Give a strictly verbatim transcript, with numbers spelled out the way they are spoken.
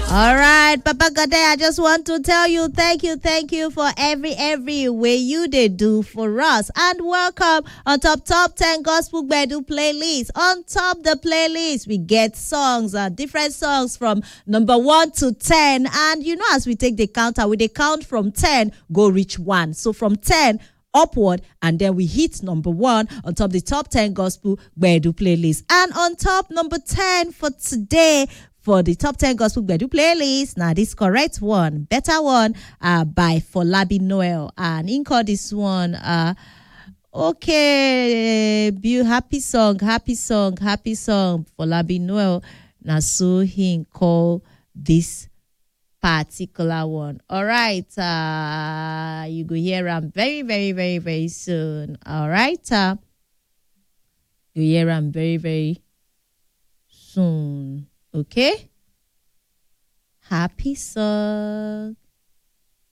All right, Papa Gade, I just want to tell you thank you, thank you for every, every way you did do for us. And welcome on top top ten Gospel Gbedu playlist. On top the playlist, we get songs, uh, different songs from number one to ten. And you know, as we take the counter, we they count from ten, go reach one. So from ten, upward, and then we hit number one on top the top ten Gospel Gbedu playlist. And on top number ten for today, for the top ten Gospel Gbedu playlist, now this correct one, better one, uh, by Folabi Noel. And in call this one, uh, okay, be happy song, happy song, happy song, Folabi Noel. Now so he call this particular one. All right, uh, you go hear them very, very, very, very soon. All right, uh, you hear them very, very soon. Okay, happy song.